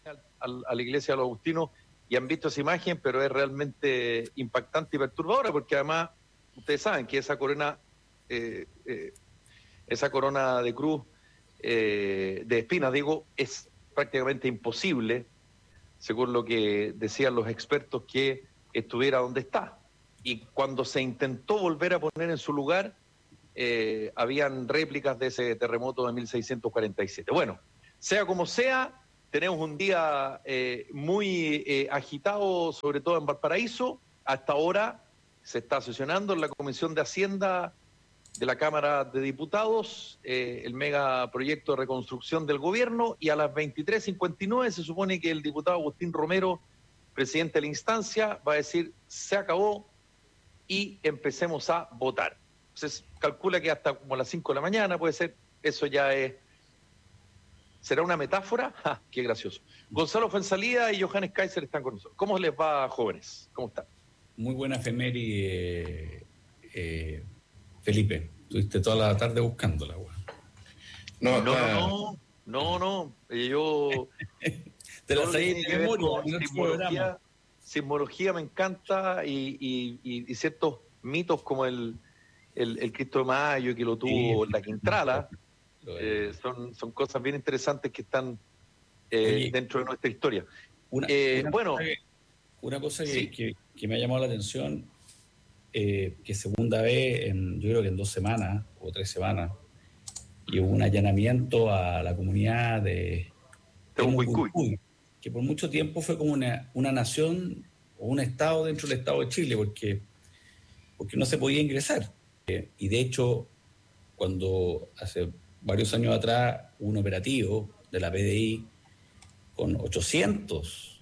a la iglesia de los agustinos y han visto esa imagen, pero es realmente impactante y perturbadora, porque además ustedes saben que esa corona de cruz, de espinas, digo, es prácticamente imposible, según lo que decían los expertos, que estuviera donde está. Y cuando se intentó volver a poner en su lugar, habían réplicas de ese terremoto de 1647. Bueno, sea como sea, tenemos un día muy agitado, sobre todo en Valparaíso. Hasta ahora se está sesionando en la Comisión de Hacienda de la Cámara de Diputados el megaproyecto de reconstrucción del gobierno, y a las 23:59 se supone que el diputado Agustín Romero, presidente de la instancia, va a decir se acabó y empecemos a votar. Entonces calcula que hasta como las 5 de la mañana puede ser. Eso ya ¿será una metáfora? ¡Ja! ¡Qué gracioso! Gonzalo Fuenzalía y Johannes Kaiser están con nosotros. ¿Cómo les va, jóvenes? ¿Cómo están? Muy buena efeméride, Felipe. Estuviste toda la tarde buscándola, güey. No. Yo... Te la sabía de memoria. Sismología me encanta, y ciertos mitos como el Cristo de Mayo, que lo tuvo la Quintrala, son cosas bien interesantes que están dentro de nuestra historia. Una cosa que me ha llamado la atención, que segunda vez, yo creo que en 2 semanas o 3 semanas, y hubo un allanamiento a la comunidad de Temucuicui, que por mucho tiempo fue como una nación o un estado dentro del Estado de Chile, porque no se podía ingresar. Y de hecho, cuando hace varios años atrás hubo un operativo de la PDI con 800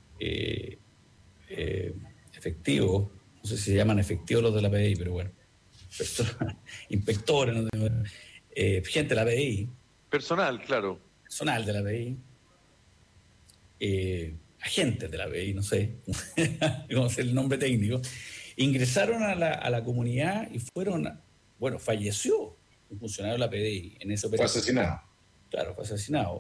efectivos, no sé si se llaman efectivos los de la PDI, pero bueno, inspectores, gente de la PDI. Personal, claro. Personal de la PDI. Agentes de la PDI, no sé cómo es el nombre técnico, ingresaron a la comunidad y falleció un funcionario de la PDI en ese operativo. Fue asesinado. Claro, fue asesinado.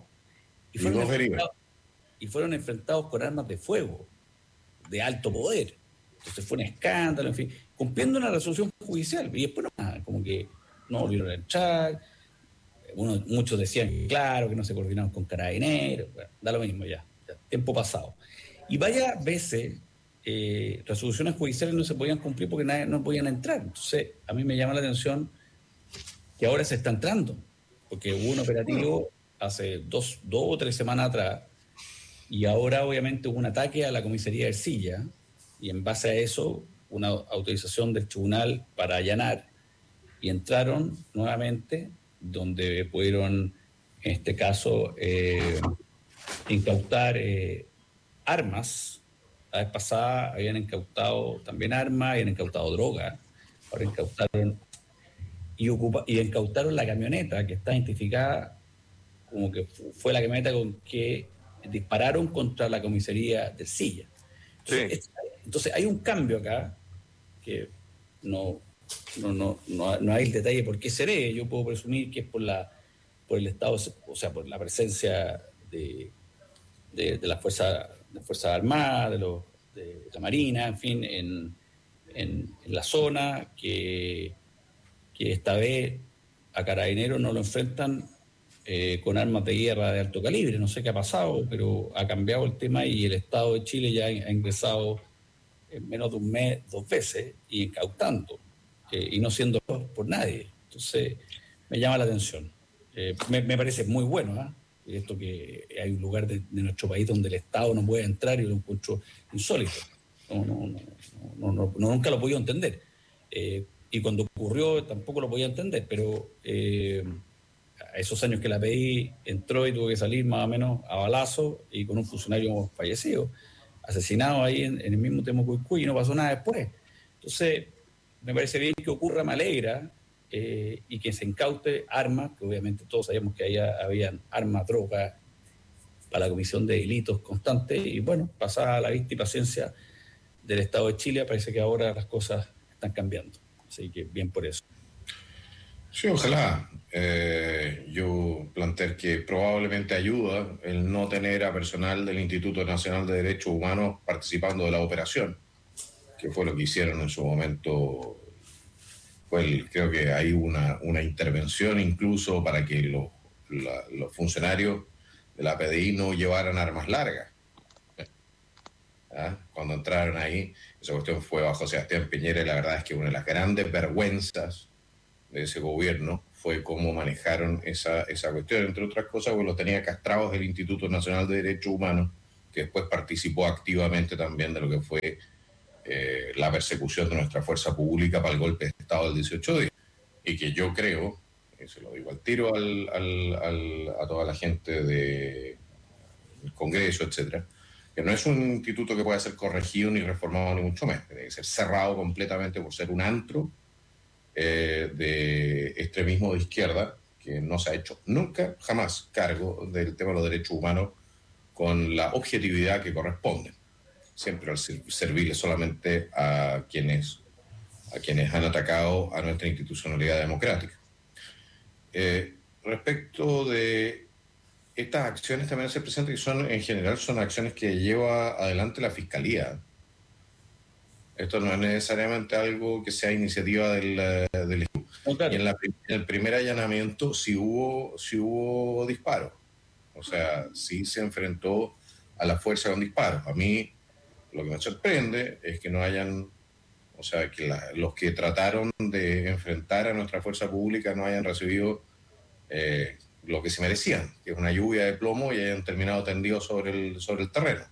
Y fueron enfrentados con armas de fuego de alto poder. Entonces fue un escándalo, en fin, cumpliendo una resolución judicial. Y después como que no volvieron a entrar. Muchos decían que claro, que no se coordinaron con Carabineros. Bueno, da lo mismo ya, tiempo pasado. Y varias veces resoluciones judiciales no se podían cumplir porque no podían entrar. Entonces a mí me llama la atención que ahora se está entrando, porque hubo un operativo hace 2 o 3 semanas atrás, y ahora obviamente hubo un ataque a la comisaría de Ercilla, y en base a eso una autorización del tribunal para allanar, y entraron nuevamente, donde pudieron en este caso incautar armas. La vez pasada habían incautado también armas, habían incautado droga, ahora incautaron y incautaron la camioneta que está identificada como que fue la camioneta con que dispararon contra la comisaría de Ercilla. Entonces hay un cambio acá que no hay el detalle por qué se ve. Yo puedo presumir que es por el estado, o sea, por la presencia de las fuerzas armadas, de la Marina, en fin, en la zona, que esta vez a Carabineros no lo enfrentan con armas de guerra de alto calibre. No sé qué ha pasado, pero ha cambiado el tema, y el Estado de Chile ya ha ingresado en menos de un mes 2 veces y incautando, y no siendo por nadie. Entonces me llama la atención. Me parece muy bueno, esto, que hay un lugar de nuestro país donde el Estado no puede entrar, y lo encuentro insólito. Nunca lo he podido entender. Y cuando ocurrió tampoco lo podía entender, pero a esos años que la PDI entró y tuvo que salir más o menos a balazo, y con un funcionario fallecido, asesinado ahí en el mismo Temucuicui, y no pasó nada después. Entonces me parece bien que ocurra, me alegra, y que se incaute armas, que obviamente todos sabíamos que habían armas, drogas, para la comisión de delitos constantes, y bueno, pasada la vista y paciencia del Estado de Chile, parece que ahora las cosas están cambiando. Así que bien por eso. Sí, ojalá. Yo planteé que probablemente ayuda el no tener a personal del Instituto Nacional de Derechos Humanos participando de la operación, que fue lo que hicieron en su momento. Creo que hay una intervención incluso para que los funcionarios de la PDI no llevaran armas largas. ¿Ah? Cuando entraron ahí, esa cuestión fue bajo Sebastián Piñera y la verdad es que una de las grandes vergüenzas de ese gobierno fue cómo manejaron esa cuestión, entre otras cosas, porque lo tenía castrados el Instituto Nacional de Derechos Humanos, que después participó activamente también de lo que fue la persecución de nuestra fuerza pública para el golpe de Estado del 18 de diciembre. Y que yo creo, y se lo digo al tiro a toda la gente del Congreso, etcétera, que no es un instituto que pueda ser corregido ni reformado ni mucho menos, debe ser cerrado completamente por ser un antro de extremismo de izquierda que no se ha hecho nunca, jamás cargo del tema de los derechos humanos con la objetividad que corresponde, siempre al servirle solamente a quienes han atacado a nuestra institucionalidad democrática. Respecto de estas acciones también se presenta que en general son acciones que lleva adelante la Fiscalía. Esto no es necesariamente algo que sea iniciativa del No, claro. y en el primer allanamiento sí hubo disparos. O sea, sí se enfrentó a la fuerza con disparos. A mí lo que me sorprende es que no hayan, o sea, que los que trataron de enfrentar a nuestra fuerza pública no hayan recibido lo que se merecían, que es una lluvia de plomo y hayan terminado tendidos sobre el terreno.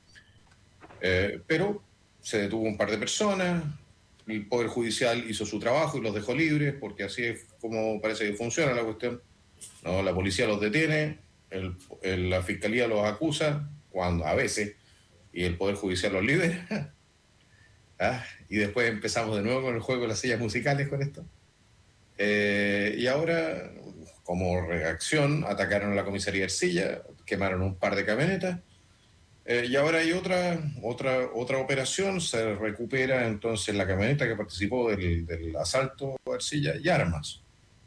Pero se detuvo un par de personas, el Poder Judicial hizo su trabajo y los dejó libres, porque así es como parece que funciona la cuestión. No, la policía los detiene, la Fiscalía los acusa, a veces, y el Poder Judicial los libera. Y después empezamos de nuevo con el juego de las sillas musicales con esto. Y ahora, como reacción, atacaron a la comisaría Ercilla, quemaron un par de camionetas. Y ahora hay otra operación, se recupera entonces la camioneta que participó del asalto a Ercilla y armas.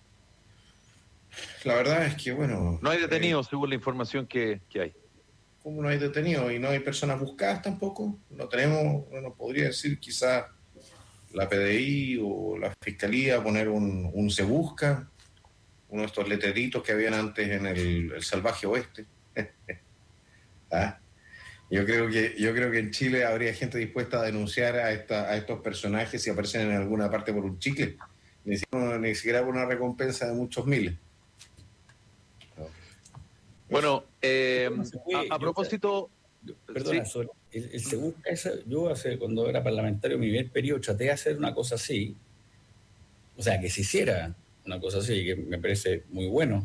La verdad es que, bueno... No hay detenidos, según la información que hay. ¿Cómo no hay detenidos y no hay personas buscadas tampoco? No tenemos, uno podría decir quizás la PDI o la Fiscalía poner un se busca, uno de estos letreritos que habían antes en el salvaje oeste. ¿Ah? Yo creo que en Chile habría gente dispuesta a denunciar a estos personajes si aparecen en alguna parte por un chicle, ni siquiera por una recompensa de muchos miles. ¿No? Bueno, No se puede, a propósito... Perdona, ¿sí? el se busca yo cuando era parlamentario, mi primer periodo, traté de hacer una cosa así, o sea, que se hiciera una cosa así, que me parece muy bueno,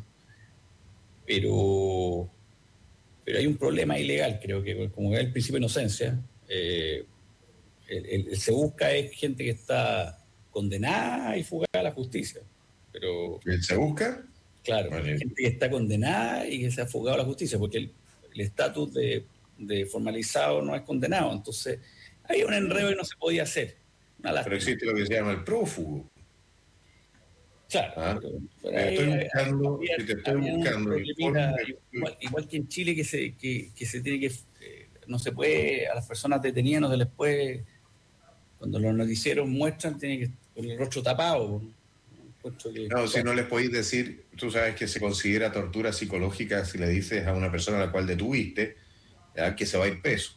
pero hay un problema ilegal, creo que como es el principio de inocencia, el se busca es gente que está condenada y fugada a la justicia, pero... ¿El se busca? Claro, Bueno, gente que está condenada y que se ha fugado a la justicia, porque el estatus de formalizado no es condenado, entonces hay un enredo y no se podía hacer. Una pero lástima. existe lo que se llama el prófugo. Claro, ¿Ah? pero Te ahí estoy había un buscando el problemita, informe. igual que en Chile que se tiene que no se puede, a las personas detenidas no se les puede, cuando los noticieros muestran, tienen que con el rostro tapado. No, si no les podéis decir, tú sabes que se considera tortura psicológica si le dices a una persona a la cual detuviste, ¿ya? Que se va a ir preso.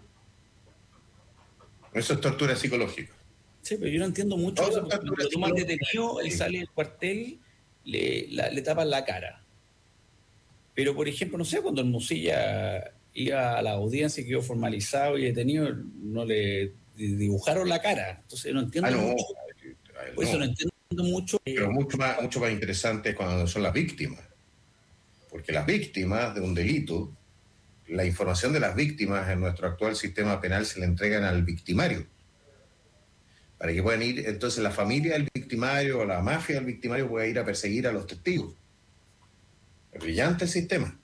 Eso es tortura psicológica. Sí, pero yo no entiendo mucho Toda eso, porque cuando tortura lo toman psicológica. detenido, él sale del cuartel, le tapan la cara. Pero, por ejemplo, no sé, cuando el Musilla iba a la audiencia y quedó formalizado y detenido, no le dibujaron la cara. Entonces, yo no entiendo No, mucho. Por eso no no. entiendo mucho. Pero mucho más interesante es cuando son las víctimas. Porque las víctimas de un delito, la información de las víctimas en nuestro actual sistema penal se le entregan al victimario. Para que puedan ir, entonces la familia del victimario o la mafia del victimario pueda ir a perseguir a los testigos. Es brillante el sistema.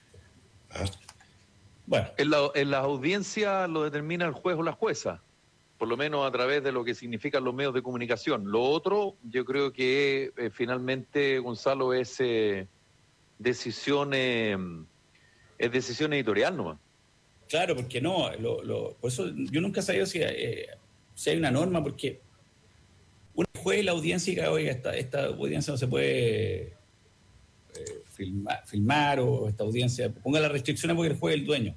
¿Ah? Bueno. En la audiencia lo determina el juez o la jueza. por lo menos a través de lo que significan los medios de comunicación. Lo otro, yo creo que finalmente, Gonzalo, es decisión editorial nomás. Claro, porque no, por eso yo nunca he sabido si hay una norma, porque una juez la audiencia y diga, oiga, esta audiencia no se puede filmar, o esta audiencia, ponga las restricciones porque el juez es el dueño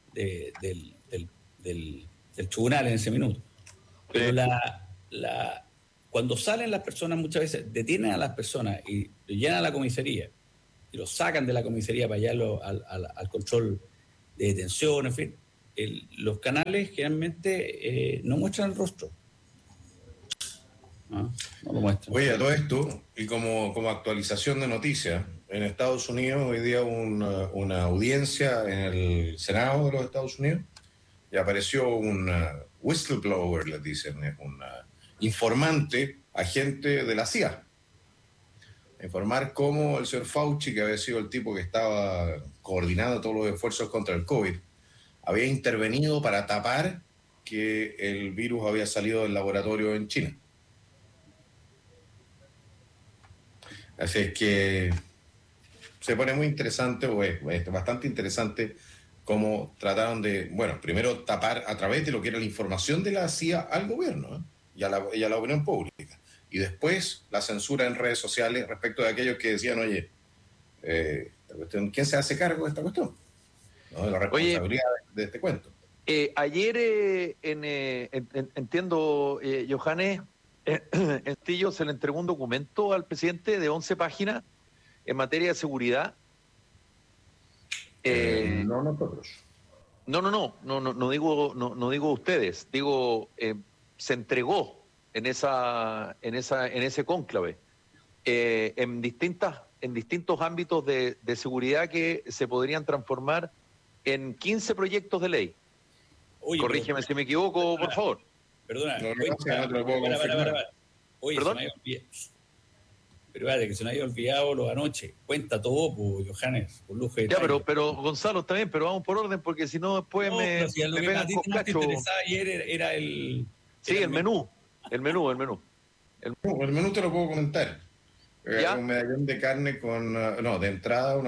del tribunal en ese minuto. Pero cuando salen las personas, muchas veces detienen a las personas y lo llenan a la comisaría y lo sacan de la comisaría para llevarlo al control de detención, en fin. Los canales generalmente no muestran el rostro. No lo muestran. Oye, a todo esto, y como actualización de noticias, en Estados Unidos hoy día una audiencia en el Senado de los Estados Unidos y apareció un whistleblower, les dicen, es un informante, agente de la CIA. Informar cómo el señor Fauci, que había sido el tipo que estaba coordinando todos los esfuerzos contra el COVID, había intervenido para tapar que el virus había salido del laboratorio en China. Así es que se pone muy interesante, o es bastante interesante, cómo trataron de, bueno, primero tapar a través de lo que era la información de la CIA al gobierno, ¿eh? y a la opinión pública. Y después la censura en redes sociales respecto de aquellos que decían, oye, esta cuestión, ¿quién se hace cargo de esta cuestión? ¿No? De la responsabilidad de este cuento. Ayer, entiendo, Johannes, Castillo se le entregó un documento al presidente de 11 páginas en materia de seguridad. No nosotros. No digo ustedes, digo se entregó en ese cónclave en distintos ámbitos de seguridad que se podrían transformar en 15 proyectos de ley. Oye, corrígeme si me equivoco, por favor. Perdona. No te lo puedo confirmar. Oye, ¿Perdón? Pero vale, que se me había olvidado lo anoche. Cuenta todo, pues, Johannes, por lujo de Ya, detalle. pero Gonzalo está bien, pero vamos por orden, porque si no después pero si a lo me que pegan a ti con más te cacho. interesaba ayer era el... Sí, era el menú. El menú te lo puedo comentar. ¿Ya? Un medallón de carne con, de entrada, una